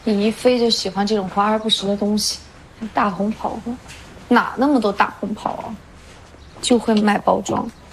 你一飞就喜欢这种华而不实的东西，大红袍子，哪那么多大红袍啊？就会卖包装。